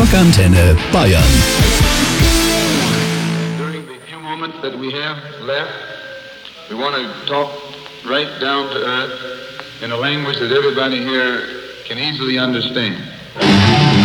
Rockantenne Bayern. During the few moments that we have left, we want to talk right down to earth in a language that everybody here can easily understand.